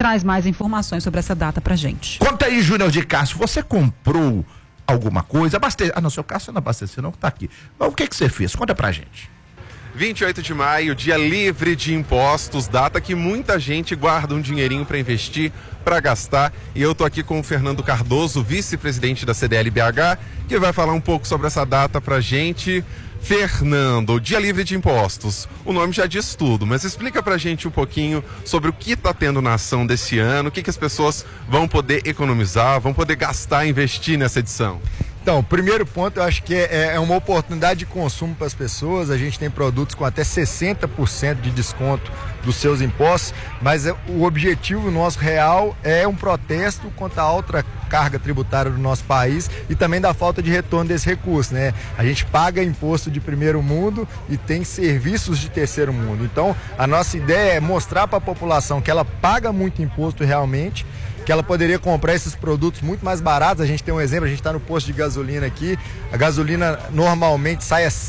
traz mais informações sobre essa data pra gente. Conta aí, Júnior de Castro, você comprou alguma coisa? No seu caso você não abasteceu, não, que tá aqui. Mas o que você fez? Conta pra gente. 28 de maio, dia livre de impostos, data que muita gente guarda um dinheirinho para investir, para gastar. E eu tô aqui com o Fernando Cardoso, vice-presidente da CDL-BH, que vai falar um pouco sobre essa data pra gente. Fernando, dia livre de impostos, o nome já diz tudo, mas explica pra gente um pouquinho sobre o que tá tendo na ação desse ano, o que as pessoas vão poder economizar, vão poder gastar, investir nessa edição. Então, o primeiro ponto eu acho que é uma oportunidade de consumo para as pessoas. A gente tem produtos com até 60% de desconto dos seus impostos, mas o objetivo nosso real é um protesto contra a alta carga tributária do nosso país e também da falta de retorno desse recurso, né? A gente paga imposto de primeiro mundo e tem serviços de terceiro mundo. Então, a nossa ideia é mostrar para a população que ela paga muito imposto realmente, que ela poderia comprar esses produtos muito mais baratos. A gente tem um exemplo, a gente está no posto de gasolina aqui, a gasolina normalmente sai a R$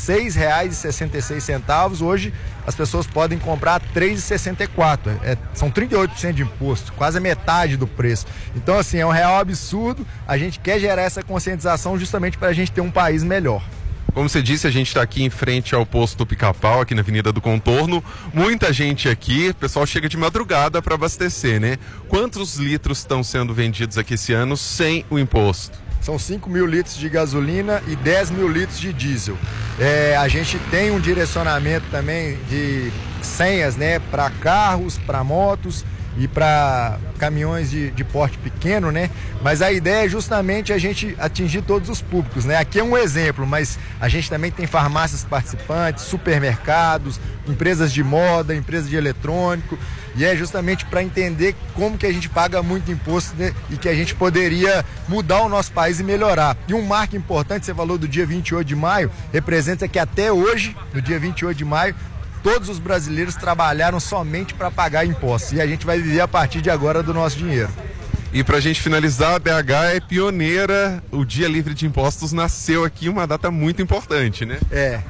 6,66, hoje as pessoas podem comprar a R$ 3,64, são 38% de imposto, quase a metade do preço. Então assim, é um real absurdo, a gente quer gerar essa conscientização justamente para a gente ter um país melhor. Como você disse, a gente está aqui em frente ao posto do Pica-Pau, aqui na Avenida do Contorno. Muita gente aqui, o pessoal chega de madrugada para abastecer, né? Quantos litros estão sendo vendidos aqui esse ano sem o imposto? São 5 mil litros de gasolina e 10 mil litros de diesel. A gente tem um direcionamento também de senhas, né? Para carros, para motos e para caminhões de porte pequeno, né? Mas a ideia é justamente a gente atingir todos os públicos, né? Aqui é um exemplo, mas a gente também tem farmácias participantes, supermercados, empresas de moda, empresas de eletrônico, e é justamente para entender como que a gente paga muito imposto, né? E que a gente poderia mudar o nosso país e melhorar. E um marco importante, você falou do dia 28 de maio, representa que até hoje, no dia 28 de maio, todos os brasileiros trabalharam somente para pagar impostos. E a gente vai viver a partir de agora do nosso dinheiro. E pra gente finalizar, a BH é pioneira. O Dia Livre de Impostos nasceu aqui, uma data muito importante, né?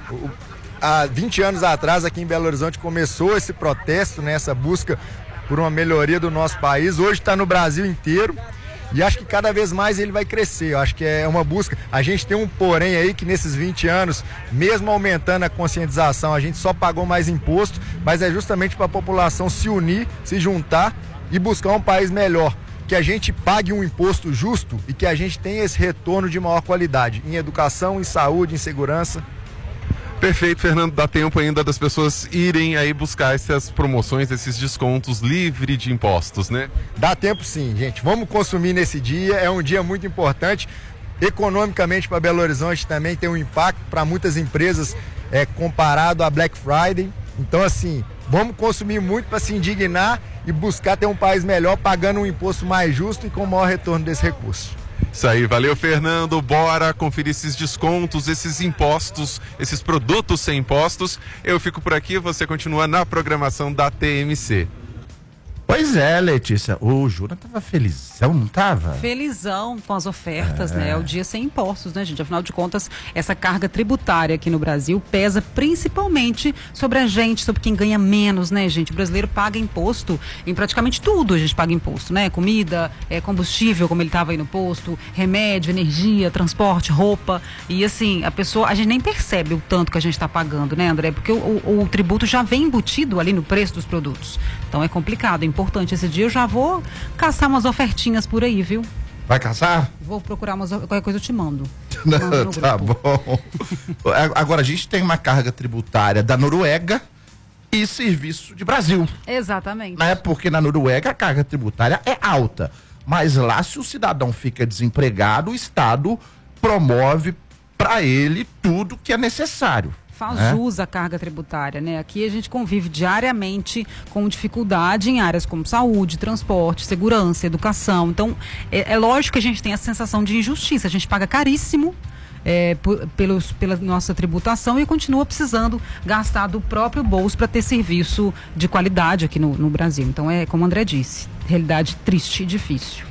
Há 20 anos atrás, aqui em Belo Horizonte, começou esse protesto, né, essa busca por uma melhoria do nosso país. Hoje está no Brasil inteiro. E acho que cada vez mais ele vai crescer. Eu acho que é uma busca. A gente tem um porém aí que nesses 20 anos, mesmo aumentando a conscientização, a gente só pagou mais imposto, mas é justamente para a população se unir, se juntar e buscar um país melhor. Que a gente pague um imposto justo e que a gente tenha esse retorno de maior qualidade em educação, em saúde, em segurança. Perfeito, Fernando. Dá tempo ainda das pessoas irem aí buscar essas promoções, esses descontos livre de impostos, né? Dá tempo sim, gente. Vamos consumir nesse dia. É um dia muito importante. Economicamente para Belo Horizonte também tem um impacto para muitas empresas comparado a Black Friday. Então assim, vamos consumir muito para se indignar e buscar ter um país melhor, pagando um imposto mais justo e com maior retorno desse recurso. Isso aí, valeu, Fernando. Bora conferir esses descontos, esses impostos, esses produtos sem impostos. Eu fico por aqui, você continua na programação da TMC. Pois é, Letícia, o Júnior tava felizão, não tava? Felizão com as ofertas, né? É o dia sem impostos, né, gente? Afinal de contas, essa carga tributária aqui no Brasil pesa principalmente sobre a gente, sobre quem ganha menos, né, gente? O brasileiro paga imposto em praticamente tudo, a gente paga imposto, né? Comida, combustível, como ele tava aí no posto, remédio, energia, transporte, roupa. E assim, a gente nem percebe o tanto que a gente tá pagando, né, André? Porque o tributo já vem embutido ali no preço dos produtos. Então é complicado, importante esse dia. Eu já vou caçar umas ofertinhas por aí, viu? Vai caçar? Vou procurar qualquer coisa eu te mando. Tá bom. Agora a gente tem uma carga tributária da Noruega e serviço de Brasil. Exatamente. Né? Porque na Noruega a carga tributária é alta, mas lá se o cidadão fica desempregado, o Estado promove para ele tudo que é necessário. Faz jus à carga tributária, né? Aqui a gente convive diariamente com dificuldade em áreas como saúde, transporte, segurança, educação. Então, é lógico que a gente tem a sensação de injustiça. A gente paga caríssimo pela nossa tributação e continua precisando gastar do próprio bolso para ter serviço de qualidade aqui no Brasil. Então, é como o André disse, realidade triste e difícil.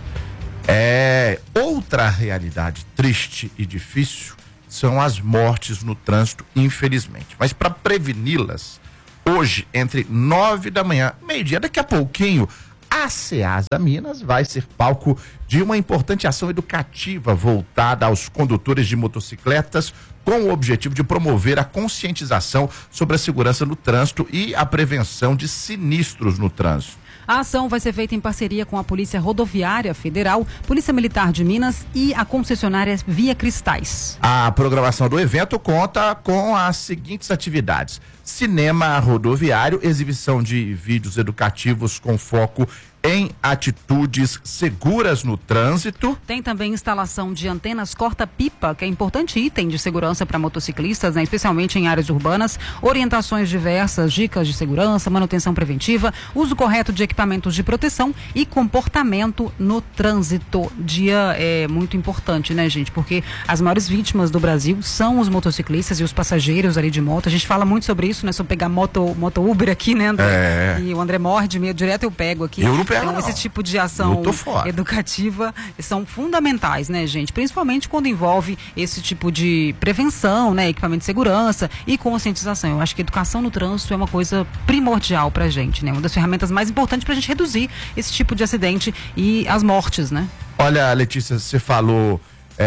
Outra realidade triste e difícil são as mortes no trânsito, infelizmente. Mas para preveni-las, hoje, entre 9 da manhã, meio-dia, daqui a pouquinho, a Ceasa Minas vai ser palco de uma importante ação educativa voltada aos condutores de motocicletas, com o objetivo de promover a conscientização sobre a segurança no trânsito e a prevenção de sinistros no trânsito. A ação vai ser feita em parceria com a Polícia Rodoviária Federal, Polícia Militar de Minas e a concessionária Via Cristais. A programação do evento conta com as seguintes atividades: cinema rodoviário, exibição de vídeos educativos com foco em atitudes seguras no trânsito. Tem também instalação de antenas corta-pipa, que é importante item de segurança para motociclistas, né? Especialmente em áreas urbanas, orientações diversas, dicas de segurança, manutenção preventiva, uso correto de equipamentos de proteção e comportamento no trânsito. Dia é muito importante, né, gente? Porque as maiores vítimas do Brasil são os motociclistas e os passageiros ali de moto. A gente fala muito sobre isso, né? Se eu pegar moto Uber aqui, né, André? E o André morre de medo, direto eu pego aqui. Então, esse tipo de ação educativa são fundamentais, né, gente? Principalmente quando envolve esse tipo de prevenção, né? Equipamento de segurança e conscientização. Eu acho que educação no trânsito é uma coisa primordial pra gente, né? Uma das ferramentas mais importantes pra gente reduzir esse tipo de acidente e as mortes, né? Olha, Letícia, você falou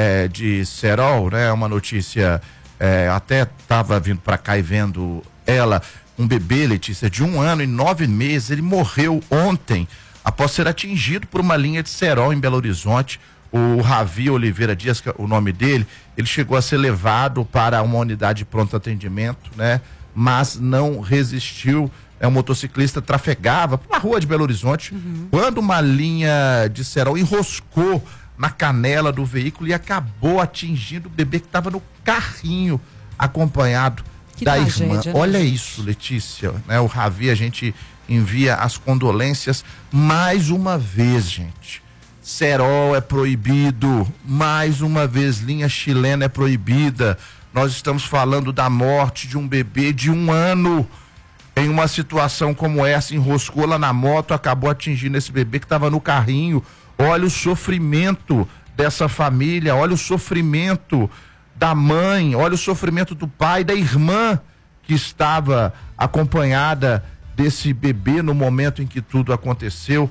de cerol, né? Uma notícia, até estava vindo pra cá e vendo ela, um bebê, Letícia, de 1 ano e 9 meses, ele morreu ontem após ser atingido por uma linha de cerol em Belo Horizonte. O Ravi Oliveira Dias, que é o nome dele, ele chegou a ser levado para uma unidade de pronto atendimento, né? Mas não resistiu. Um motociclista trafegava pela rua de Belo Horizonte, quando uma linha de cerol enroscou na canela do veículo e acabou atingindo o bebê que estava no carrinho, acompanhado da irmã. Olha isso, Letícia, né? O Ravi, a gente envia as condolências mais uma vez, gente. Cerol é proibido, mais uma vez, linha chilena é proibida. Nós estamos falando da morte de um bebê de 1 ano em uma situação como essa, enroscou lá na moto, acabou atingindo esse bebê que estava no carrinho. Olha o sofrimento dessa família, olha o sofrimento da mãe, olha o sofrimento do pai, da irmã que estava acompanhada desse bebê no momento em que tudo aconteceu.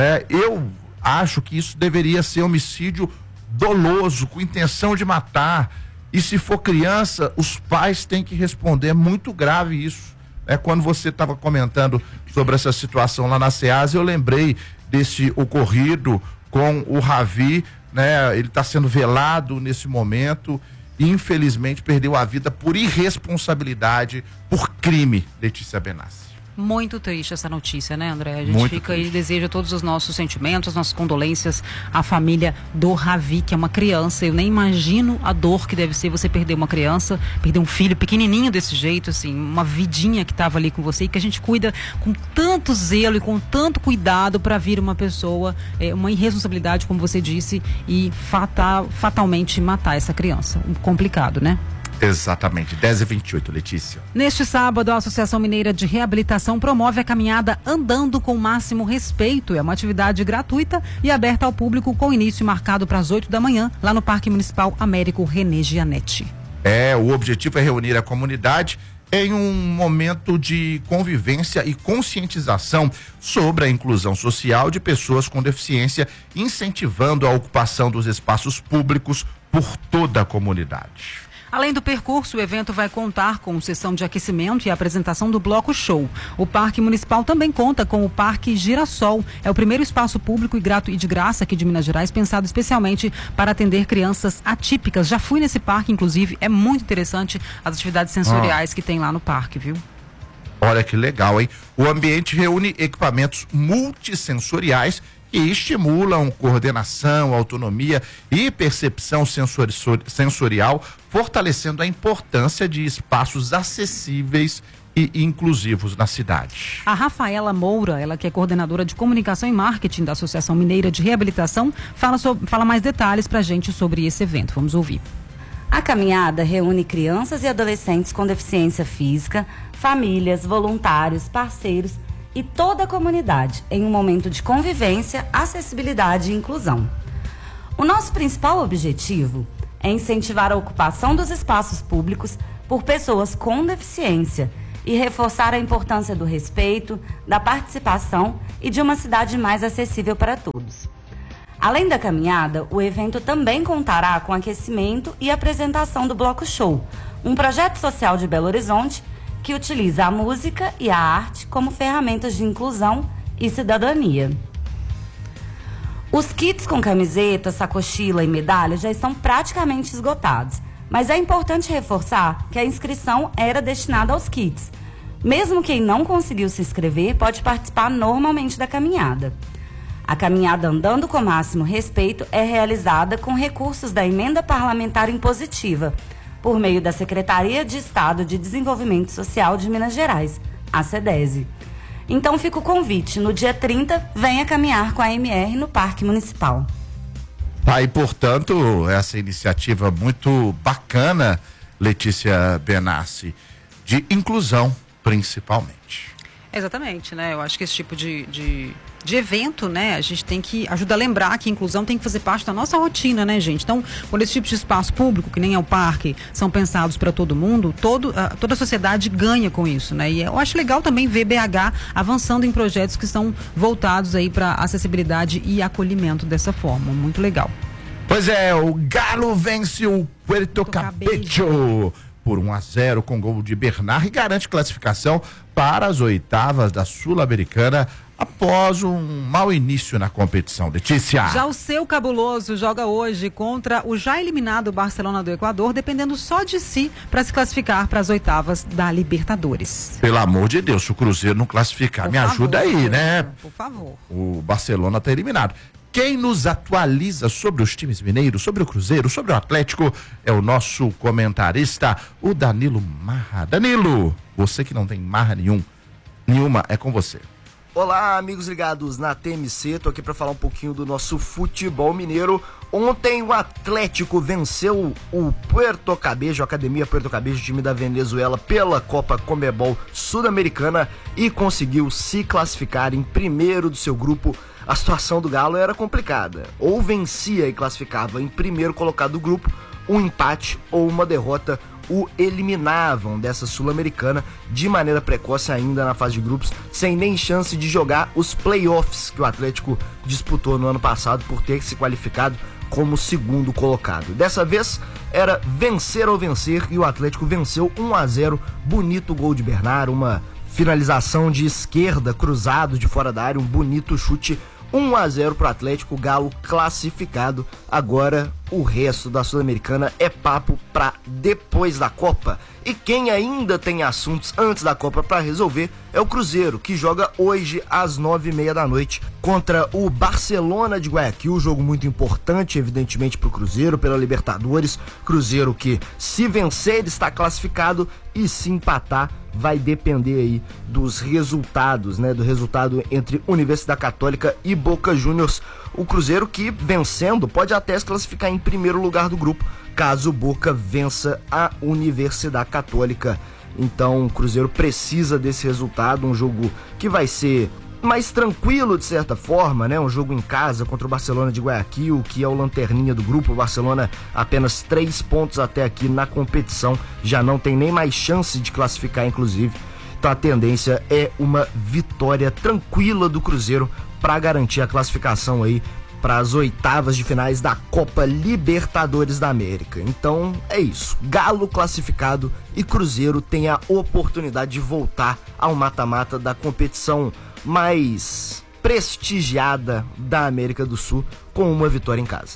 Eu acho que isso deveria ser homicídio doloso, com intenção de matar. E se for criança, os pais têm que responder. É muito grave isso. Quando você estava comentando sobre essa situação lá na Ceasa, eu lembrei desse ocorrido com o Ravi, né? Ele está sendo velado nesse momento e infelizmente perdeu a vida por irresponsabilidade, por crime, Letícia Benassi. Muito triste essa notícia, né, André? A gente muito fica triste. aí e deseja todos os nossos sentimentos, as nossas condolências à família do Ravi, que é uma criança. Eu nem imagino a dor que deve ser você perder uma criança, perder um filho pequenininho desse jeito, assim, uma vidinha que estava ali com você e que a gente cuida com tanto zelo e com tanto cuidado para vir uma pessoa, uma irresponsabilidade, como você disse, e fatalmente matar essa criança. Complicado, né? Exatamente, 10h28, Letícia. Neste sábado, a Associação Mineira de Reabilitação promove a caminhada Andando com o Máximo Respeito. É uma atividade gratuita e aberta ao público, com início marcado para as 8 da manhã, lá no Parque Municipal Américo René Gianetti. O objetivo é reunir a comunidade em um momento de convivência e conscientização sobre a inclusão social de pessoas com deficiência, incentivando a ocupação dos espaços públicos por toda a comunidade. Além do percurso, o evento vai contar com sessão de aquecimento e apresentação do Bloco Show. O Parque Municipal também conta com o Parque Girassol. É o primeiro espaço público e de graça aqui de Minas Gerais, pensado especialmente para atender crianças atípicas. Já fui nesse parque, inclusive, é muito interessante as atividades sensoriais que tem lá no parque, viu? Olha que legal, hein? O ambiente reúne equipamentos multissensoriais que estimulam coordenação, autonomia e percepção sensorial, fortalecendo a importância de espaços acessíveis e inclusivos na cidade. A Rafaela Moura, ela que é coordenadora de comunicação e marketing da Associação Mineira de Reabilitação, fala mais detalhes pra gente sobre esse evento. Vamos ouvir. A caminhada reúne crianças e adolescentes com deficiência física, famílias, voluntários, parceiros e toda a comunidade em um momento de convivência, acessibilidade e inclusão. O nosso principal objetivo é incentivar a ocupação dos espaços públicos por pessoas com deficiência e reforçar a importância do respeito, da participação e de uma cidade mais acessível para todos. Além da caminhada, o evento também contará com aquecimento e apresentação do Bloco Show, um projeto social de Belo Horizonte que utiliza a música e a arte como ferramentas de inclusão e cidadania. Os kits com camiseta, sacochila e medalha já estão praticamente esgotados, mas é importante reforçar que a inscrição era destinada aos kits. Mesmo quem não conseguiu se inscrever pode participar normalmente da caminhada. A caminhada Andando com Máximo Respeito é realizada com recursos da Emenda Parlamentar Impositiva, por meio da Secretaria de Estado de Desenvolvimento Social de Minas Gerais, a SEDESI. Então fica o convite, no dia 30, venha caminhar com a MR no Parque Municipal. E portanto, essa iniciativa muito bacana, Letícia Benassi, de inclusão principalmente. Exatamente, né? Eu acho que esse tipo de evento, né? A gente tem que ajudar a lembrar que a inclusão tem que fazer parte da nossa rotina, né, gente? Então, quando esse tipo de espaço público, que nem é o parque, são pensados para todo mundo, toda a sociedade ganha com isso, né? E eu acho legal também ver BH avançando em projetos que são voltados aí para acessibilidade e acolhimento dessa forma. Muito legal. Pois é, o Galo vence o Puerto Cabello por 1-0 com gol de Bernard e garante classificação para as oitavas da Sul-Americana após um mau início na competição. Letícia. Já o seu cabuloso joga hoje contra o já eliminado Barcelona do Equador, dependendo só de si para se classificar para as oitavas da Libertadores. Pelo amor de Deus, se o Cruzeiro não classificar, me ajuda aí, né? Por favor. O Barcelona está eliminado. Quem nos atualiza sobre os times mineiros, sobre o Cruzeiro, sobre o Atlético, é o nosso comentarista, o Danilo Marra. Danilo, você que não tem marra nenhuma, é com você. Olá, amigos ligados na TMC, tô aqui para falar um pouquinho do nosso futebol mineiro. Ontem o Atlético venceu o Puerto Cabello, a Academia Puerto Cabello, time da Venezuela, pela Copa Conmebol Sul-Americana e conseguiu se classificar em primeiro do seu grupo. A situação do Galo era complicada, ou vencia e classificava em primeiro colocado do grupo, um empate ou uma derrota o eliminavam dessa Sul-Americana de maneira precoce ainda na fase de grupos, sem nem chance de jogar os playoffs que o Atlético disputou no ano passado por ter se qualificado como segundo colocado. Dessa vez era vencer ou vencer e o Atlético venceu 1-0, bonito gol de Bernard, uma finalização de esquerda, cruzado de fora da área, um bonito chute, 1-0 pro Atlético, Galo classificado. Agora o resto da Sul-Americana é papo pra depois da Copa. E quem ainda tem assuntos antes da Copa pra resolver é o Cruzeiro, que joga hoje às 9h30 da noite contra o Barcelona de Guayaquil. Jogo muito importante, evidentemente, pro Cruzeiro, pela Libertadores. Cruzeiro que, se vencer, está classificado, e se empatar, vai depender aí dos resultados, né? Do resultado entre Universidade Católica e Boca Juniors. O Cruzeiro que, vencendo, pode até se classificar em primeiro lugar do grupo, caso o Boca vença a Universidade Católica. Então o Cruzeiro precisa desse resultado, um jogo que vai ser mais tranquilo de certa forma, né? Um jogo em casa contra o Barcelona de Guayaquil, que é o lanterninha do grupo. O Barcelona apenas 3 pontos até aqui na competição, já não tem nem mais chance de classificar, inclusive. Então a tendência é uma vitória tranquila do Cruzeiro para garantir a classificação aí para as oitavas de finais da Copa Libertadores da América. Então é isso, Galo classificado e Cruzeiro tem a oportunidade de voltar ao mata-mata da competição mais prestigiada da América do Sul com uma vitória em casa.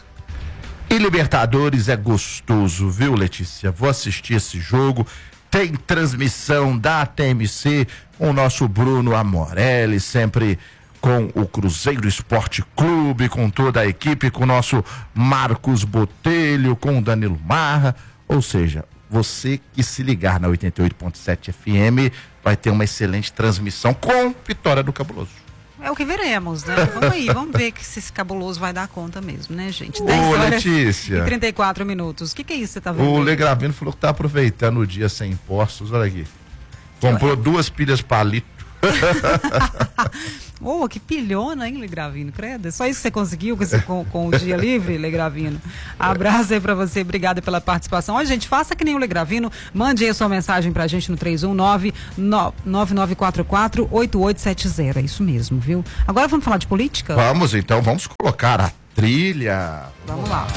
E Libertadores é gostoso, viu, Letícia? Vou assistir esse jogo. Tem transmissão da TMC com o nosso Bruno Amorelli, sempre com o Cruzeiro Esporte Clube, com toda a equipe, com o nosso Marcos Botelho, com o Danilo Marra. Ou seja, você que se ligar na 88.7 FM vai ter uma excelente transmissão com vitória do Cabuloso. É o que veremos, né? Vamos aí, vamos ver se esse Cabuloso vai dar conta mesmo, né, gente? 10 Ô, horas Letícia, e 34 minutos. O que é isso que você tá vendo? O Legravino falou que tá aproveitando o dia sem impostos, olha aqui. Comprou 2 pilhas palito. Oh, que pilhona, hein, Legravino? Credo. É só isso que você conseguiu com o dia livre, Legravino? Abraço aí pra você, obrigada pela participação. Ó, gente, faça que nem o Legravino, mande aí a sua mensagem pra gente no 319-9944-8870. É isso mesmo, viu? Agora vamos falar de política? Vamos, então, vamos colocar a trilha. Vamos lá.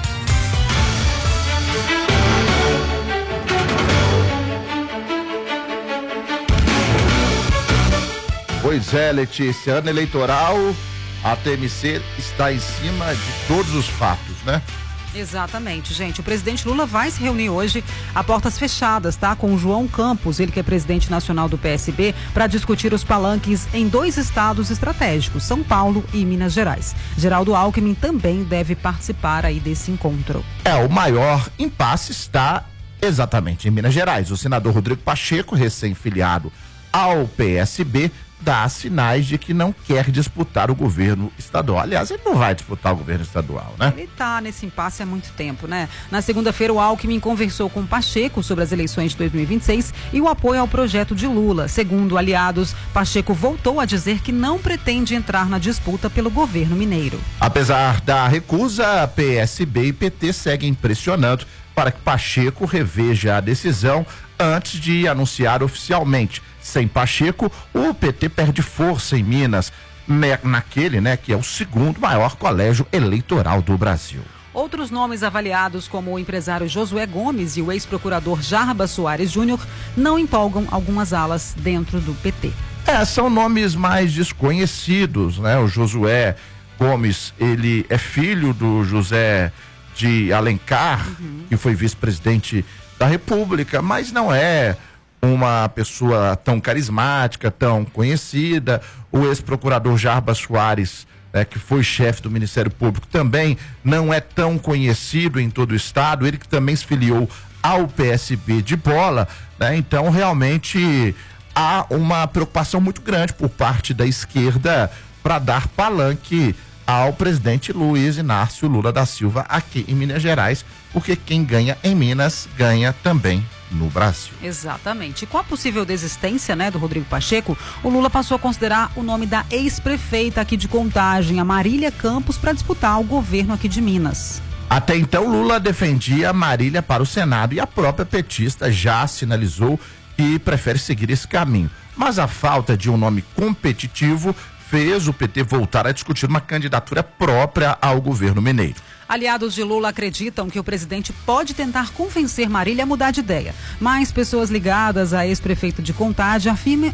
Pois é, Letícia, ano eleitoral, a TMC está em cima de todos os fatos, né? Exatamente, gente. O presidente Lula vai se reunir hoje a portas fechadas, tá? Com o João Campos, ele que é presidente nacional do PSB, para discutir os palanques em 2 estados estratégicos, São Paulo e Minas Gerais. Geraldo Alckmin também deve participar aí desse encontro. O maior impasse está exatamente em Minas Gerais. O senador Rodrigo Pacheco, recém-filiado ao PSB, dá sinais de que não quer disputar o governo estadual. Aliás, ele não vai disputar o governo estadual, né? Ele tá nesse impasse há muito tempo, né? Na segunda-feira, o Alckmin conversou com Pacheco sobre as eleições de 2026 e o apoio ao projeto de Lula. Segundo aliados, Pacheco voltou a dizer que não pretende entrar na disputa pelo governo mineiro. Apesar da recusa, PSB e PT seguem pressionando para que Pacheco reveja a decisão antes de anunciar oficialmente. Sem Pacheco, o PT perde força em Minas, naquele, que é o segundo maior colégio eleitoral do Brasil. Outros nomes avaliados, como o empresário Josué Gomes e o ex-procurador Jarbas Soares Júnior, não empolgam algumas alas dentro do PT. São nomes mais desconhecidos, né? O Josué Gomes, ele é filho do José de Alencar, que foi vice-presidente da República, mas não é uma pessoa tão carismática, tão conhecida. O ex-procurador Jarbas Soares, que foi chefe do Ministério Público, também não é tão conhecido em todo o estado. Ele que também se filiou ao PSB de Bola, né? Então realmente há uma preocupação muito grande por parte da esquerda para dar palanque ao presidente Luiz Inácio Lula da Silva aqui em Minas Gerais, porque quem ganha em Minas ganha também no Brasil. Exatamente. E com a possível desistência, do Rodrigo Pacheco, o Lula passou a considerar o nome da ex-prefeita aqui de Contagem, a Marília Campos, para disputar o governo aqui de Minas. Até então, Lula defendia Marília para o Senado e a própria petista já sinalizou que prefere seguir esse caminho. Mas a falta de um nome competitivo fez o PT voltar a discutir uma candidatura própria ao governo mineiro. Aliados de Lula acreditam que o presidente pode tentar convencer Marília a mudar de ideia, mas pessoas ligadas à ex-prefeito de Contagem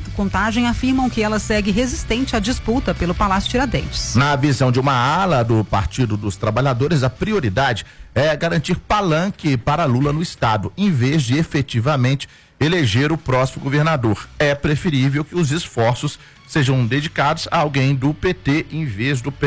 afirmam que ela segue resistente à disputa pelo Palácio Tiradentes. Na visão de uma ala do Partido dos Trabalhadores, a prioridade é garantir palanque para Lula no estado, em vez de efetivamente eleger o próximo governador. É preferível que os esforços sejam dedicados a alguém do PT em vez do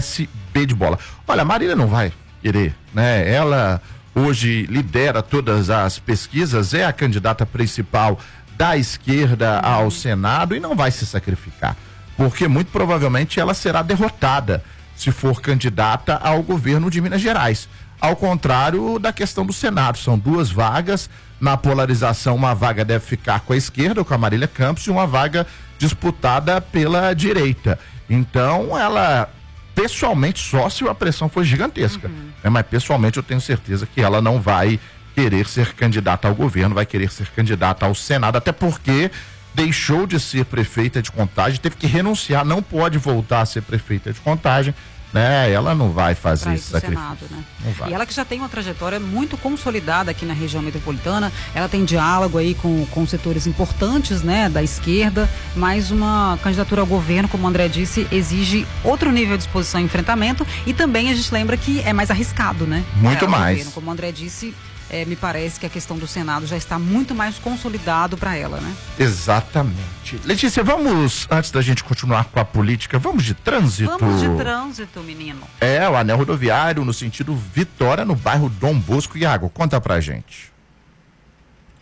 PSB de Bola. Olha, a Marília não vai querer, né? Ela hoje lidera todas as pesquisas, é a candidata principal da esquerda ao Senado e não vai se sacrificar, porque muito provavelmente ela será derrotada se for candidata ao governo de Minas Gerais. Ao contrário da questão do Senado, são 2 vagas. Na polarização, uma vaga deve ficar com a esquerda, com a Marília Campos, e uma vaga disputada pela direita. Então, ela, pessoalmente, só se a pressão for gigantesca, mas pessoalmente eu tenho certeza que ela não vai querer ser candidata ao governo, vai querer ser candidata ao Senado, até porque deixou de ser prefeita de Contagem, teve que renunciar, não pode voltar a ser prefeita de Contagem, né? Ela não vai fazer esse sacrifício. Senado, né? E ela que já tem uma trajetória muito consolidada aqui na região metropolitana, ela tem diálogo aí com setores importantes, da esquerda, mas uma candidatura ao governo, como o André disse, exige outro nível de disposição e enfrentamento, e também a gente lembra que é mais arriscado, né? Muito mais. Governo, como o André disse, me parece que a questão do Senado já está muito mais consolidado para ela, né? Exatamente. Letícia, vamos, antes da gente continuar com a política, vamos de trânsito? Vamos de trânsito, menino. O anel rodoviário no sentido Vitória, no bairro Dom Bosco. Iago, conta pra gente.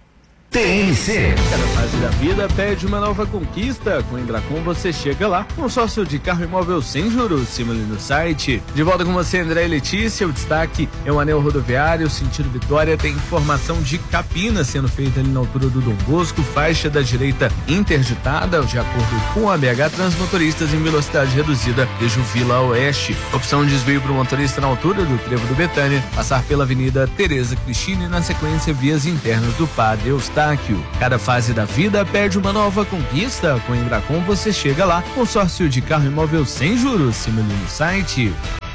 TMC. Cada fase da vida pede uma nova conquista. Com o Embracon você chega lá. Consórcio de carro imóvel sem juros. Simule no site. De volta com você, André e Letícia. O destaque é o anel rodoviário sentido Vitória. Tem informação de capina sendo feita ali na altura do Dom Bosco. Faixa da direita interditada, de acordo com a BH Transmotoristas, em velocidade reduzida desde o Vila Oeste. Opção de desvio para o motorista na altura do Trevo do Betânia. Passar pela Avenida Tereza Cristina e na sequência vias internas do Padre Eustáquio. Cada fase da vida pede uma nova conquista. Com o Embracon você chega lá. Consórcio de carro imóvel sem juros. Simule no site.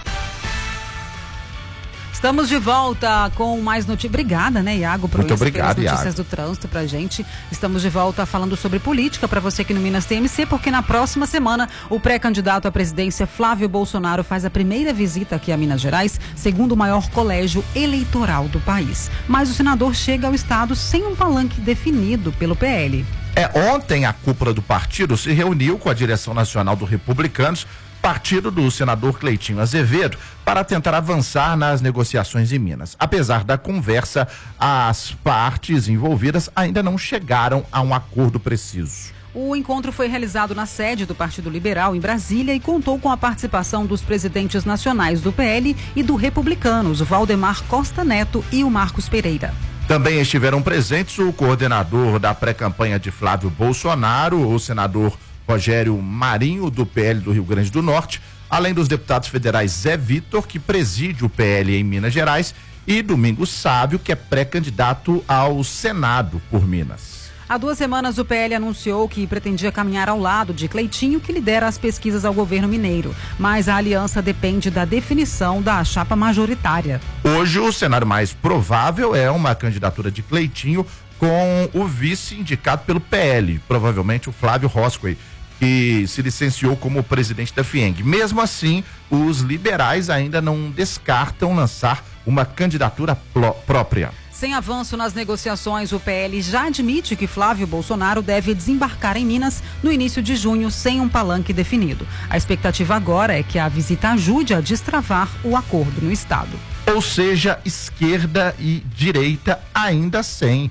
Estamos de volta com mais notícias. Obrigada, né, Iago, por Muito obrigado, pelas notícias Iago. do trânsito pra gente. Estamos de volta falando sobre política para você aqui no Minas TMC, porque na próxima semana o pré-candidato à presidência Flávio Bolsonaro faz a primeira visita aqui a Minas Gerais, segundo o maior colégio eleitoral do país. Mas o senador chega ao estado sem um palanque definido pelo PL. Ontem a cúpula do partido se reuniu com a direção nacional do Republicanos, partido do senador Cleitinho Azevedo, para tentar avançar nas negociações em Minas. Apesar da conversa, as partes envolvidas ainda não chegaram a um acordo preciso. O encontro foi realizado na sede do Partido Liberal, em Brasília, e contou com a participação dos presidentes nacionais do PL e do Republicanos, Valdemar Costa Neto e o Marcos Pereira. Também estiveram presentes o coordenador da pré-campanha de Flávio Bolsonaro, o senador Rogério Marinho, do PL do Rio Grande do Norte, além dos deputados federais Zé Vitor, que preside o PL em Minas Gerais, e Domingos Sávio, que é pré-candidato ao Senado por Minas. Há 2 semanas, o PL anunciou que pretendia caminhar ao lado de Cleitinho, que lidera as pesquisas ao governo mineiro. Mas a aliança depende da definição da chapa majoritária. Hoje, o cenário mais provável é uma candidatura de Cleitinho com o vice indicado pelo PL, provavelmente o Flávio Roscoe, que se licenciou como presidente da FIENG. Mesmo assim, os liberais ainda não descartam lançar uma candidatura própria. Sem avanço nas negociações, o PL já admite que Flávio Bolsonaro deve desembarcar em Minas no início de junho sem um palanque definido. A expectativa agora é que a visita ajude a destravar o acordo no estado. Ou seja, esquerda e direita ainda sem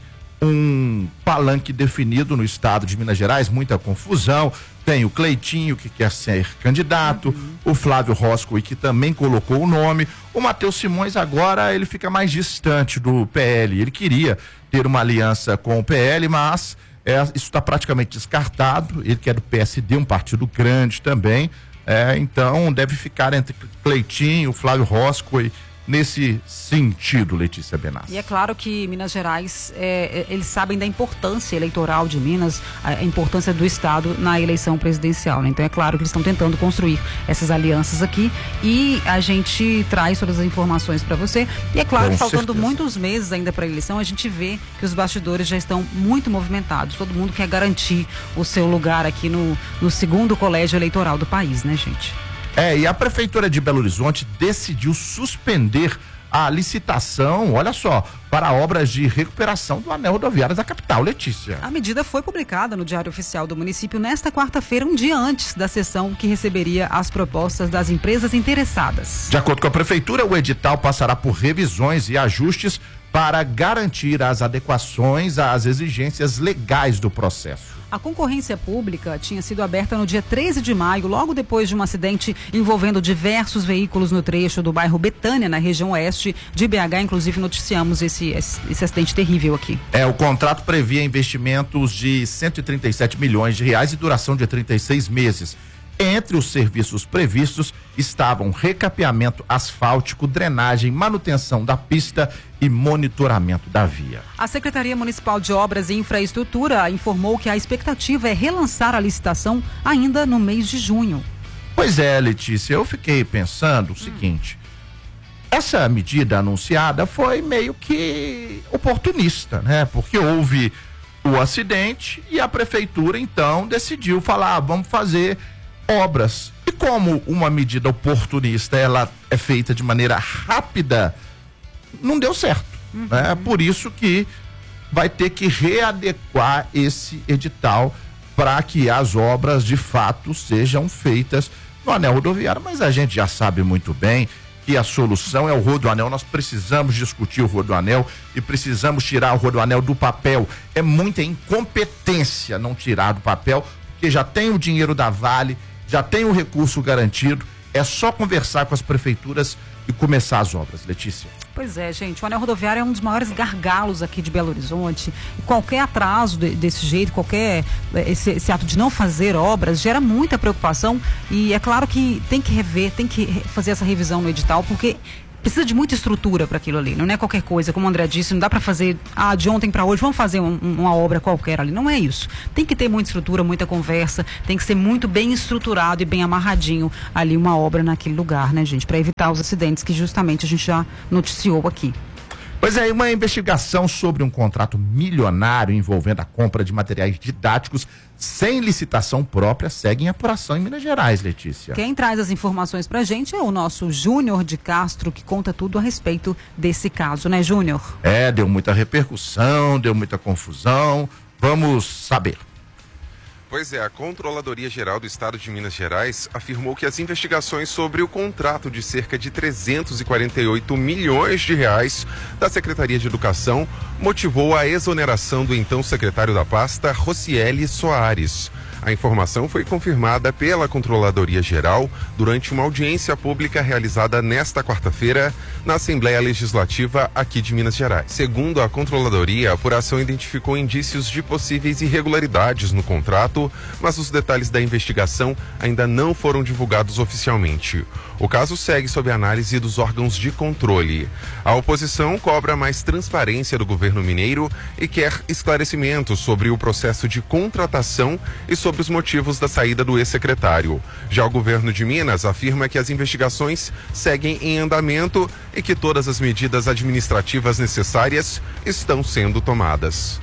um palanque definido no estado de Minas Gerais, muita confusão. Tem o Cleitinho, que quer ser candidato, o Flávio Roscoe, que também colocou o nome. O Matheus Simões agora ele fica mais distante do PL. Ele queria ter uma aliança com o PL, mas isso está praticamente descartado. Ele que é do PSD, um partido grande também. Então deve ficar entre Cleitinho, Flávio Roscoe, nesse sentido, Letícia Benassi. E é claro que Minas Gerais, eles sabem da importância eleitoral de Minas, a importância do estado na eleição presidencial, né? Então é claro que eles estão tentando construir essas alianças aqui e a gente traz todas as informações para você. E é claro que faltando muitos meses ainda para a eleição, a gente vê que os bastidores já estão muito movimentados. Todo mundo quer garantir o seu lugar aqui no segundo colégio eleitoral do país, né, gente? E a Prefeitura de Belo Horizonte decidiu suspender a licitação, olha só, para obras de recuperação do anel rodoviário da capital, Letícia. A medida foi publicada no Diário Oficial do município nesta quarta-feira, um dia antes da sessão que receberia as propostas das empresas interessadas. De acordo com a Prefeitura, o edital passará por revisões e ajustes para garantir as adequações às exigências legais do processo. A concorrência pública tinha sido aberta no dia 13 de maio, logo depois de um acidente envolvendo diversos veículos no trecho do bairro Betânia, na região oeste de BH. Inclusive, noticiamos esse acidente terrível aqui. O contrato previa investimentos de 137 milhões de reais e duração de 36 meses. Entre os serviços previstos estavam recapeamento asfáltico, drenagem, manutenção da pista e monitoramento da via. A Secretaria Municipal de Obras e Infraestrutura informou que a expectativa é relançar a licitação ainda no mês de junho. Pois é, Letícia, eu fiquei pensando o seguinte, essa medida anunciada foi meio que oportunista, né? Porque houve o acidente e a prefeitura então decidiu falar, vamos fazer obras. E como uma medida oportunista ela é feita de maneira rápida, não deu certo. Né? Por isso que vai ter que readequar esse edital para que as obras de fato sejam feitas no anel rodoviário. Mas a gente já sabe muito bem que a solução é o Rodoanel. Nós precisamos discutir o Rodoanel e precisamos tirar o Rodoanel do papel. É muita incompetência não tirar do papel, porque já tem o dinheiro da Vale, já tem o recurso garantido. É só conversar com as prefeituras e começar as obras. Letícia. Pois é, gente, o anel rodoviário é um dos maiores gargalos aqui de Belo Horizonte. E qualquer atraso desse jeito, qualquer esse ato de não fazer obras gera muita preocupação. E é claro que tem que rever, tem que fazer essa revisão no edital, porque precisa de muita estrutura para aquilo ali. Não é qualquer coisa, como o André disse, não dá para fazer de ontem para hoje, vamos fazer uma obra qualquer ali. Não é isso. Tem que ter muita estrutura, muita conversa, tem que ser muito bem estruturado e bem amarradinho ali uma obra naquele lugar, né, gente? Para evitar os acidentes que justamente a gente já noticiou aqui. Pois é, uma investigação sobre um contrato milionário envolvendo a compra de materiais didáticos sem licitação própria segue em apuração em Minas Gerais, Letícia. Quem traz as informações pra gente é o nosso Júnior de Castro, que conta tudo a respeito desse caso, né, Júnior? Deu muita repercussão, deu muita confusão. Vamos saber. Pois é, a Controladoria Geral do Estado de Minas Gerais afirmou que as investigações sobre o contrato de cerca de 348 milhões de reais da Secretaria de Educação motivou a exoneração do então secretário da pasta, Rocieli Soares. A informação foi confirmada pela Controladoria Geral durante uma audiência pública realizada nesta quarta-feira na Assembleia Legislativa aqui de Minas Gerais. Segundo a Controladoria, a apuração identificou indícios de possíveis irregularidades no contrato, mas os detalhes da investigação ainda não foram divulgados oficialmente. O caso segue sob análise dos órgãos de controle. A oposição cobra mais transparência do governo mineiro e quer esclarecimentos sobre o processo de contratação e sobre os motivos da saída do ex-secretário. Já o governo de Minas afirma que as investigações seguem em andamento e que todas as medidas administrativas necessárias estão sendo tomadas.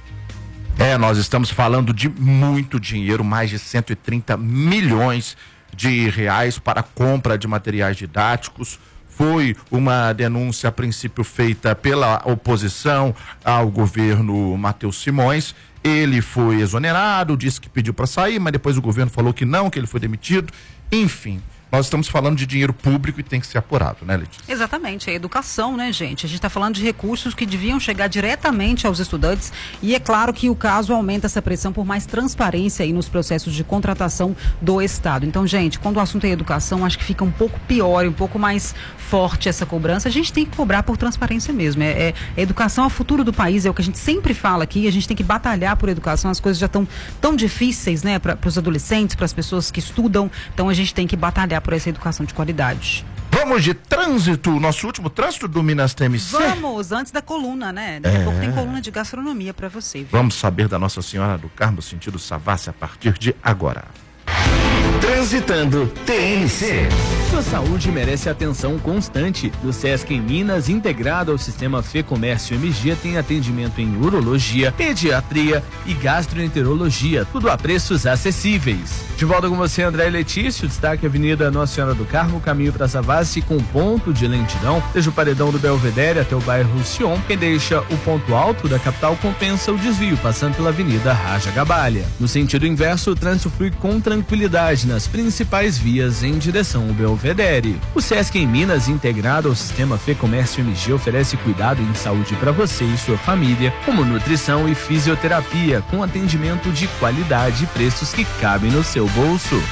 Nós estamos falando de muito dinheiro, mais de 130 milhões de reais para a compra de materiais didáticos. Foi uma denúncia a princípio feita pela oposição ao governo Matheus Simões. Ele foi exonerado, disse que pediu para sair, mas depois o governo falou que não, que ele foi demitido. Enfim, nós estamos falando de dinheiro público e tem que ser apurado, né, Letícia? Exatamente, é educação, né, gente? A gente está falando de recursos que deviam chegar diretamente aos estudantes e é claro que o caso aumenta essa pressão por mais transparência aí nos processos de contratação do Estado. Então, gente, quando o assunto é educação, acho que fica um pouco pior e um pouco mais forte essa cobrança. A gente tem que cobrar por transparência mesmo. Educação é o futuro do país, é o que a gente sempre fala aqui, a gente tem que batalhar por educação. As coisas já estão tão difíceis, né, para os adolescentes, para as pessoas que estudam, então a gente tem que batalhar por essa educação de qualidade. Vamos de trânsito, nosso último trânsito do Minas TMC. Vamos, antes da coluna, né? Daqui a pouco tem coluna de gastronomia para você, viu? Vamos saber da Nossa Senhora do Carmo, sentido Savassi, a partir de agora. Transitando TMC. Sua saúde merece atenção constante. Do Sesc em Minas, integrado ao sistema Fê Comércio MG, tem atendimento em urologia, pediatria e gastroenterologia, tudo a preços acessíveis. De volta com você, André e Letícia. O destaque Avenida Nossa Senhora do Carmo, caminho para Savassi com ponto de lentidão, desde o paredão do Belvedere até o bairro Sion. Quem deixa o ponto alto da capital compensa o desvio, passando pela Avenida Raja Gabalha. No sentido inverso, o trânsito flui com tranquilidade nas principais vias em direção ao Belvedere. O Sesc em Minas, integrado ao sistema Fê Comércio MG, oferece cuidado em saúde para você e sua família, como nutrição e fisioterapia, com atendimento de qualidade e preços que cabem no seu bolso.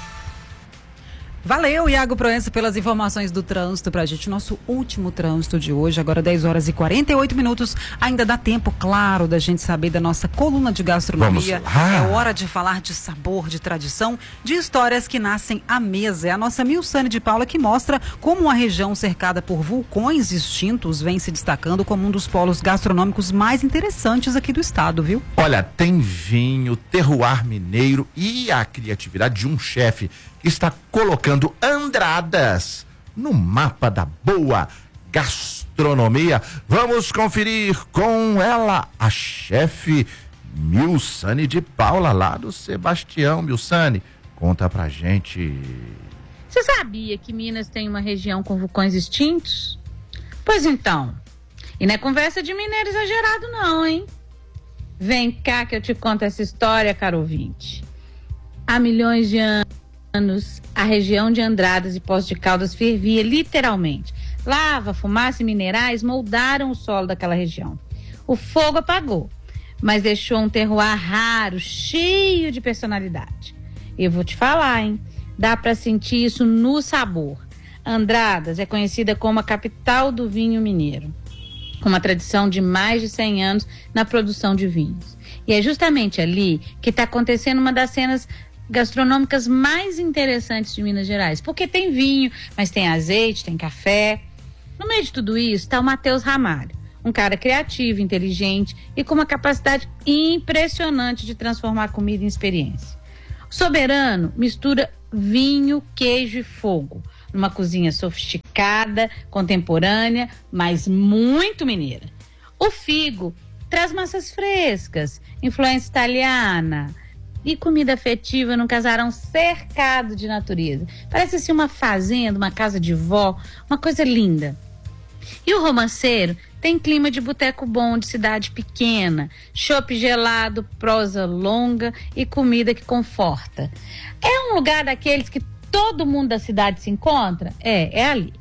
Valeu, Iago Proença, pelas informações do trânsito pra gente. Nosso último trânsito de hoje, agora 10 horas e 48 minutos. Ainda dá tempo, claro, da gente saber da nossa coluna de gastronomia. É hora de falar de sabor, de tradição, de histórias que nascem à mesa. É a nossa Milsane de Paula que mostra como uma região cercada por vulcões extintos vem se destacando como um dos polos gastronômicos mais interessantes aqui do estado, viu? Olha, tem vinho, terroir mineiro e a criatividade de um chefe que está colocando Andradas no mapa da boa gastronomia. Vamos conferir com ela, a chefe Milsane de Paula, lá do Sebastião. Milsane, conta pra gente. Você sabia que Minas tem uma região com vulcões extintos? Pois então, e não é conversa de mineiro exagerado não, hein? Vem cá que eu te conto essa história, caro ouvinte. Há milhões de anos, anos, a região de Andradas e Poços de Caldas fervia literalmente. Lava, fumaça e minerais moldaram o solo daquela região. O fogo apagou, mas deixou um terroir raro, cheio de personalidade. E eu vou te falar, hein? Dá para sentir isso no sabor. Andradas é conhecida como a capital do vinho mineiro, com uma tradição de mais de 100 anos na produção de vinhos. E é justamente ali que está acontecendo uma das cenas gastronômicas mais interessantes de Minas Gerais, porque tem vinho, mas tem azeite, tem café. No meio de tudo isso está o Matheus Ramalho, um cara criativo, inteligente e com uma capacidade impressionante de transformar comida em experiência. O Soberano mistura vinho, queijo e fogo, numa cozinha sofisticada, contemporânea, mas muito mineira. O Figo traz massas frescas, influência italiana e comida afetiva num casarão cercado de natureza. Parece assim uma fazenda, uma casa de vó, uma coisa linda. E o Romanceiro tem clima de boteco bom, de cidade pequena, chopp gelado, prosa longa e comida que conforta. É um lugar daqueles que todo mundo da cidade se encontra? É ali.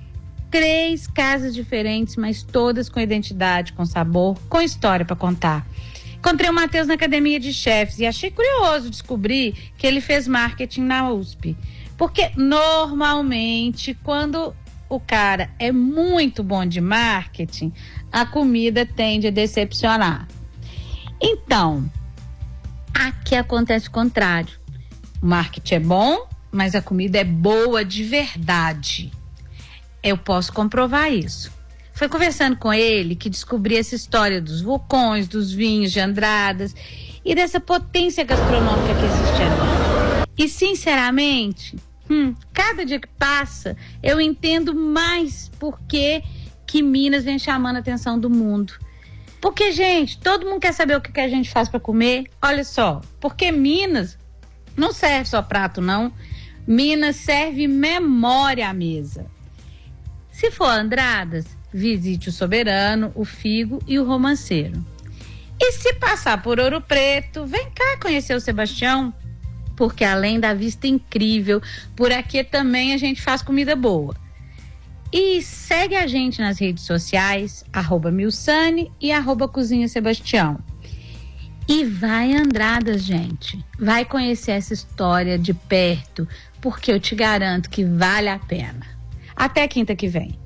3 casas diferentes, mas todas com identidade, com sabor, com história para contar. Encontrei o Matheus na academia de chefes e achei curioso descobrir que ele fez marketing na USP. Porque normalmente, quando o cara é muito bom de marketing, a comida tende a decepcionar. Então, aqui acontece o contrário. O marketing é bom, mas a comida é boa de verdade. Eu posso comprovar isso. Foi conversando com ele que descobri essa história dos vulcões, dos vinhos de Andradas e dessa potência gastronômica que existe ali. E, sinceramente, cada dia que passa, eu entendo mais por que Minas vem chamando a atenção do mundo. Porque, gente, todo mundo quer saber o que a gente faz para comer. Olha só, porque Minas não serve só prato, não. Minas serve memória à mesa. Se for Andradas, visite o Soberano, o Figo e o Romanceiro. E se passar por Ouro Preto, vem cá conhecer o Sebastião, porque além da vista incrível, por aqui também a gente faz comida boa. E segue a gente nas redes sociais, @Milsane e @Cozinha Sebastião. E vai Andradas, gente. Vai conhecer essa história de perto, porque eu te garanto que vale a pena. Até quinta que vem.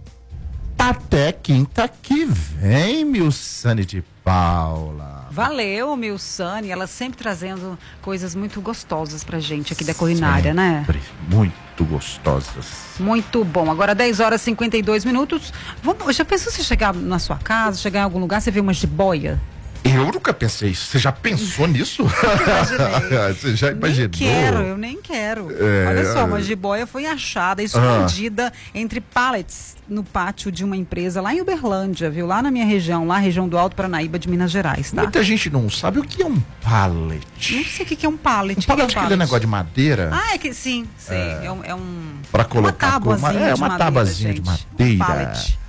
Até quinta que vem, Milsane de Paula. Valeu, Milsane. Ela sempre trazendo coisas muito gostosas pra gente aqui da culinária, né? Sempre muito gostosas. Muito bom. Agora 10h52. Já pensou se chegar na sua casa, chegar em algum lugar, você vê uma jiboia? Eu nunca pensei isso. Você já pensou nisso? Você já imaginou? Eu nem quero. Olha só, uma jiboia foi achada, escondida entre pallets no pátio de uma empresa lá em Uberlândia, viu? Lá na minha região, lá região do Alto Paranaíba de Minas Gerais, tá? Muita gente não sabe o que é um pallet. Não sei o que é um pallet. Pallet é aquele negócio de madeira. Sim, sei. É um... Pra colocar uma tabuazinha de madeira. Pallet.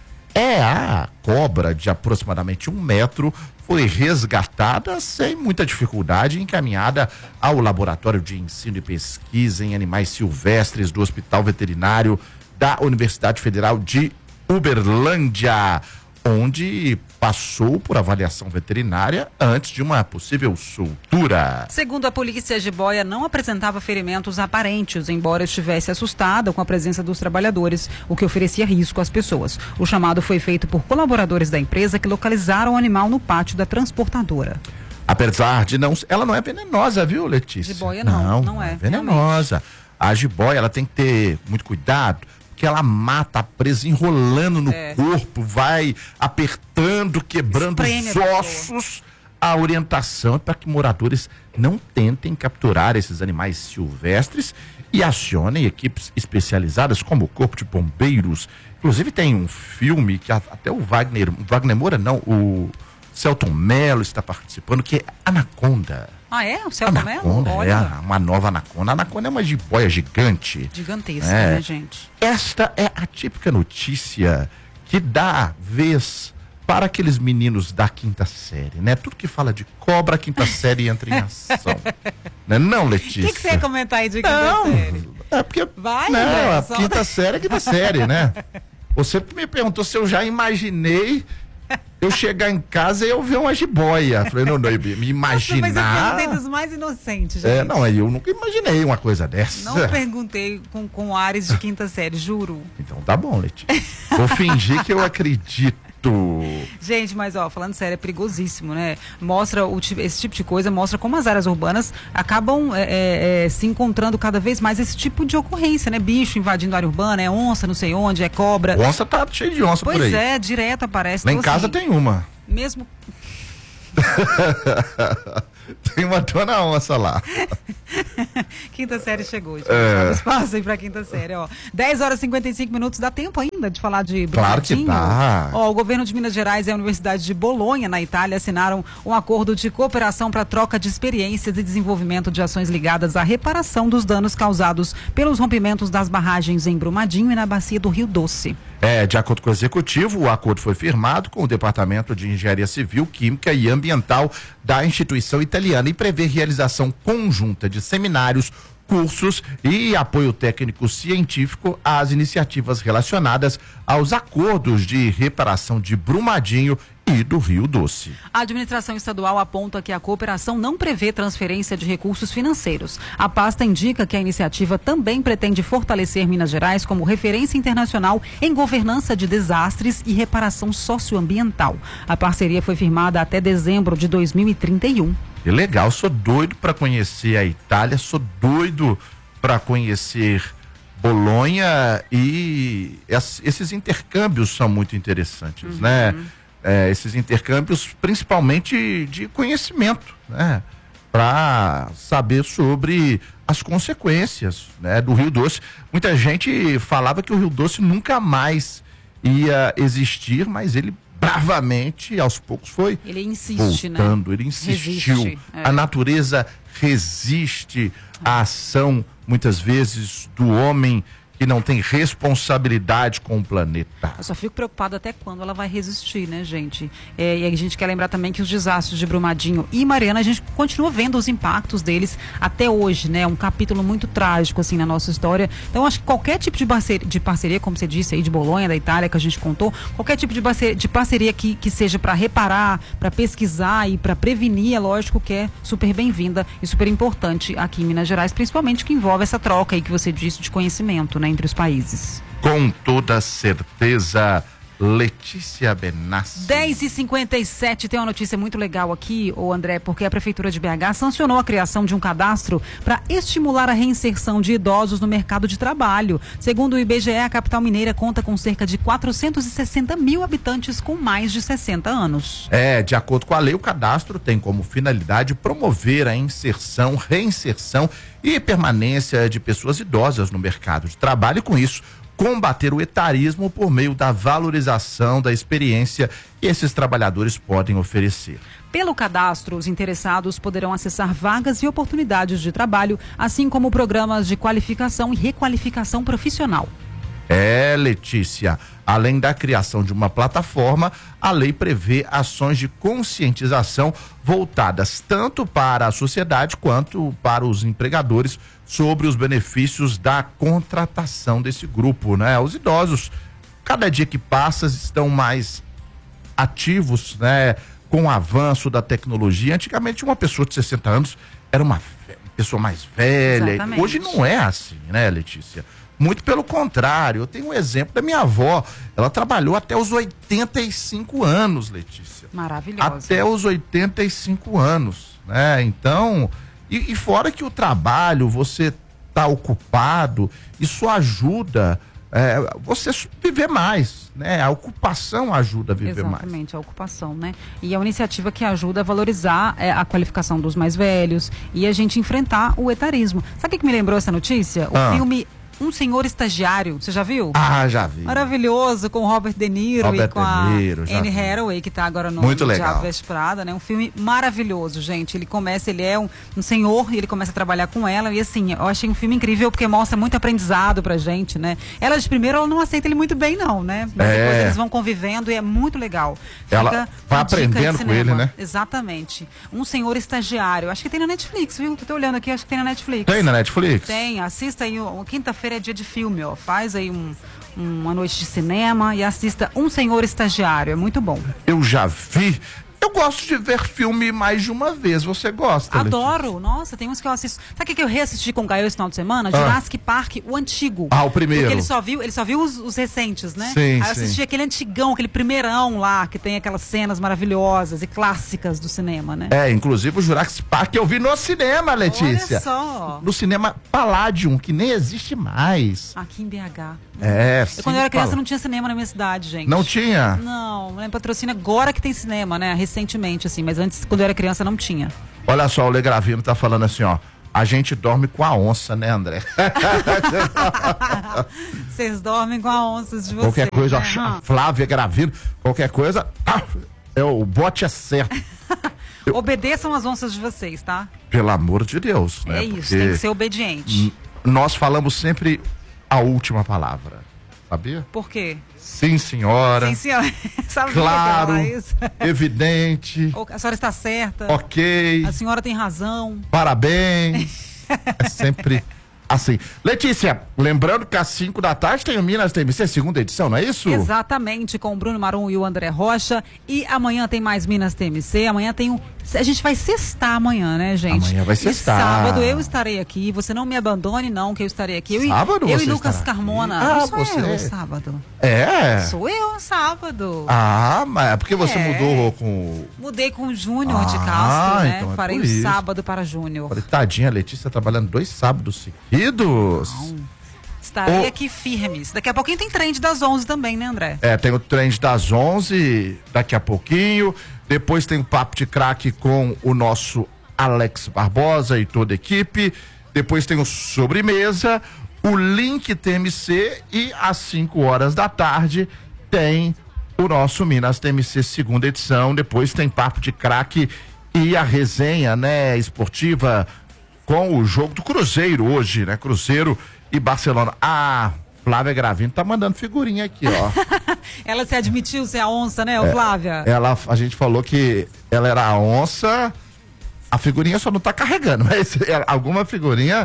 A cobra de aproximadamente 1 metro foi resgatada sem muita dificuldade e encaminhada ao Laboratório de Ensino e Pesquisa em Animais Silvestres do Hospital Veterinário da Universidade Federal de Uberlândia, onde passou por avaliação veterinária antes de uma possível soltura. Segundo a polícia, a jiboia não apresentava ferimentos aparentes, embora estivesse assustada com a presença dos trabalhadores, o que oferecia risco às pessoas. O chamado foi feito por colaboradores da empresa que localizaram o animal no pátio da transportadora. Apesar de ela não é venenosa, viu, Letícia? Jiboia não é venenosa. Realmente. A jiboia, ela tem que ter muito cuidado, que ela mata a presa enrolando no corpo, vai apertando, quebrando os ossos. A orientação é para que moradores não tentem capturar esses animais silvestres e acionem equipes especializadas como o Corpo de Bombeiros. Inclusive tem um filme que até o Wagner Moura não, o Celton Mello está participando, que é Anaconda. O Celton Mello? Olha. Uma nova anaconda. A anaconda é uma jiboia gigante. Gigantesca, né, gente? Esta é a típica notícia que dá vez para aqueles meninos da 5ª série, né? Tudo que fala de cobra, a 5ª série entra em ação. Não, Letícia? O que você ia comentar aí de 5ª série? É porque, Vai, né, André, a quinta série é quinta série, né? Você me perguntou se eu já imaginei eu chegar em casa e eu ver uma jiboia. Falei, não, me imaginar... Mas eu perguntei dos mais inocentes, gente. Não, eu nunca imaginei uma coisa dessa. Não perguntei com ares de quinta série, juro. Então tá bom, Letícia. Vou fingir que eu acredito. Gente, mas falando sério, é perigosíssimo, né? Mostra esse tipo de coisa, mostra como as áreas urbanas acabam se encontrando cada vez mais esse tipo de ocorrência, né? Bicho invadindo a área urbana, é onça, não sei onde, é cobra. Onça tá cheio de onça por aí. Pois é, direto aparece. Lá em casa tem uma. Mesmo... Tem uma dona onça lá. Quinta série chegou, gente. Espaço aí pra quinta série, 10 horas e 55 minutos, dá tempo ainda de falar de Brumadinho? Claro que dá. O governo de Minas Gerais e a Universidade de Bolonha, na Itália, assinaram um acordo de cooperação para troca de experiências e desenvolvimento de ações ligadas à reparação dos danos causados pelos rompimentos das barragens em Brumadinho e na bacia do Rio Doce. De acordo com o executivo, o acordo foi firmado com o Departamento de Engenharia Civil, Química e Ambiental da instituição italiana e prevê realização conjunta de seminários, cursos e apoio técnico científico às iniciativas relacionadas aos acordos de reparação de Brumadinho e do Rio Doce. A administração estadual aponta que a cooperação não prevê transferência de recursos financeiros. A pasta indica que a iniciativa também pretende fortalecer Minas Gerais como referência internacional em governança de desastres e reparação socioambiental. A parceria foi firmada até dezembro de 2031. Que legal, sou doido para conhecer a Itália, sou doido para conhecer Bolonha e esses intercâmbios são muito interessantes, né? Esses intercâmbios, principalmente de conhecimento, né? Para saber sobre as consequências, né, do Rio Doce. Muita gente falava que o Rio Doce nunca mais ia existir, mas ele bravamente, aos poucos, foi ele insiste, voltando, né? Ele insistiu. Resiste, A natureza resiste à ação, muitas vezes, do homem que não tem responsabilidade com o planeta. Eu só fico preocupada até quando ela vai resistir, né, gente? E a gente quer lembrar também que os desastres de Brumadinho e Mariana, a gente continua vendo os impactos deles até hoje, né? Um capítulo muito trágico, assim, na nossa história. Então, acho que qualquer tipo de parceria, como você disse aí, de Bolonha, da Itália, que a gente contou, qualquer tipo de parceria que seja para reparar, para pesquisar e para prevenir, é lógico que é super bem-vinda e super importante aqui em Minas Gerais, principalmente que envolve essa troca aí que você disse de conhecimento, né, entre os países. Com toda certeza, Letícia Benassi. 10h57, tem uma notícia muito legal aqui, André, porque a Prefeitura de BH sancionou a criação de um cadastro para estimular a reinserção de idosos no mercado de trabalho. Segundo o IBGE, a capital mineira conta com cerca de 460 mil habitantes com mais de 60 anos. De acordo com a lei, o cadastro tem como finalidade promover a inserção, reinserção e permanência de pessoas idosas no mercado de trabalho e, com isso, combater o etarismo por meio da valorização da experiência que esses trabalhadores podem oferecer. Pelo cadastro, os interessados poderão acessar vagas e oportunidades de trabalho, assim como programas de qualificação e requalificação profissional. Letícia, além da criação de uma plataforma, a lei prevê ações de conscientização voltadas tanto para a sociedade quanto para os empregadores sobre os benefícios da contratação desse grupo, né? Os idosos, cada dia que passa, estão mais ativos, né? Com o avanço da tecnologia. Antigamente, uma pessoa de 60 anos era uma pessoa mais velha. Exatamente. Hoje não é assim, né, Letícia? Muito pelo contrário. Eu tenho um exemplo da minha avó. Ela trabalhou até os 85 anos, Letícia. Maravilhosa. Até os 85 anos, né? Então, e fora que o trabalho, você tá ocupado, isso ajuda você viver mais, né? A ocupação ajuda a viver mais. Exatamente, a ocupação, né? E é uma iniciativa que ajuda a valorizar a qualificação dos mais velhos e a gente enfrentar o etarismo. Sabe o que me lembrou essa notícia? O filme Um Senhor Estagiário. Você já viu? Ah, já vi. Maravilhoso, com o Robert De Niro e com a Anne Hathaway, que tá agora no Diabo Veste Prada, né? Um filme maravilhoso, gente. Ele é um senhor e ele começa a trabalhar com ela. E assim, eu achei um filme incrível porque mostra muito aprendizado pra gente, né? Ela, de primeiro, ela não aceita ele muito bem, não, né? Mas depois eles vão convivendo e é muito legal. Ela vai aprendendo com ele, né? Exatamente. Um Senhor Estagiário. Acho que tem na Netflix, viu? Tô olhando aqui, acho que tem na Netflix. Tem na Netflix? Tem. Assista aí. Quinta-feira é dia de filme, ó. Faz aí uma noite de cinema e assista Um Senhor Estagiário. É muito bom. Eu já vi. Eu gosto de ver filme mais de uma vez. Você gosta, Adoro. Letícia? Nossa, tem uns que eu assisto. Sabe o que eu reassisti com o Gael esse final de semana? Jurassic Park, o antigo. O primeiro. Porque ele só viu os recentes, né? Sim, Aí eu assisti aquele antigão, aquele primeirão lá, que tem aquelas cenas maravilhosas e clássicas do cinema, né? Inclusive o Jurassic Park eu vi no cinema, Letícia. Olha só. No cinema Palladium, que nem existe mais. Aqui em BH. Sim. Quando eu era criança não tinha cinema na minha cidade, gente. Não tinha? Não, em Patrocínio agora que tem cinema, né? Recentemente, assim, mas antes, quando eu era criança, não tinha. Olha só, o Legravino tá falando assim, ó. A gente dorme com a onça, né, André? Vocês dormem com a onça de vocês. Qualquer coisa, né? ó, Flávia Gravino, qualquer coisa, o bote é certo. Obedeçam as onças de vocês, tá? Pelo amor de Deus, né? É isso, tem que ser obediente. Nós falamos sempre a última palavra, sabia? Por quê? Sim, senhora. Sim, senhora. Sabia claro, que isso? Evidente. A senhora está certa. Ok. A senhora tem razão. Parabéns. É sempre assim. Letícia, lembrando que às 5 da tarde tem o Minas TMC, segunda edição, não é isso? Exatamente, com o Bruno Marum e o André Rocha. E amanhã tem mais Minas TMC. Amanhã tem a gente vai sextar amanhã, né, gente? Amanhã vai sextar. E sábado eu estarei aqui. Você não me abandone, não, que eu estarei aqui. Sábado eu e Lucas Carmona. Não sou você eu, sábado. Sou eu, sábado. Mas é porque você mudou com... Mudei com o Júnior de Castro, né? Então farei o sábado para Júnior. Tadinha, a Letícia trabalhando 2 sábados seguidos. Não. Estarei aqui firmes. Daqui a pouquinho tem trend das 11 também, né, André? Tem o trend das 11 daqui a pouquinho. Depois tem o Papo de Craque com o nosso Alex Barbosa e toda a equipe. Depois tem o Sobremesa, o Link TMC e às 5 horas da tarde tem o nosso Minas TMC segunda edição. Depois tem Papo de Craque e a resenha, né, esportiva com o jogo do Cruzeiro hoje, né? Cruzeiro e Barcelona. Flávia Gravino tá mandando figurinha aqui, ó. Ela se admitiu ser a onça, né, Flávia? A gente falou que ela era a onça, a figurinha só não tá carregando, mas alguma figurinha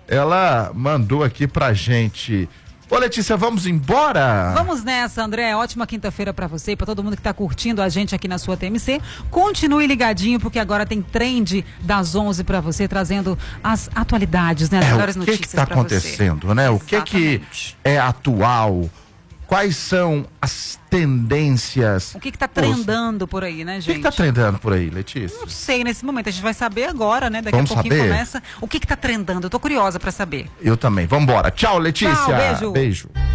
ela mandou aqui pra gente. Ô, Letícia, vamos embora? Vamos nessa, André. Ótima quinta-feira pra você e pra todo mundo que tá curtindo a gente aqui na sua TMC. Continue ligadinho, porque agora tem trend das 11 pra você, trazendo as atualidades, né? As melhores notícias pra você. O que tá acontecendo, né? O que é atual? Quais são as tendências? O que tá trendando por aí, né, gente? O que tá trendando por aí, Letícia? Não sei nesse momento, a gente vai saber agora, né? Daqui Vamos a pouquinho saber? começa. O que tá trendando? Eu tô curiosa pra saber. Eu também. Vambora. Tchau, Letícia. Tchau, beijo. Beijo.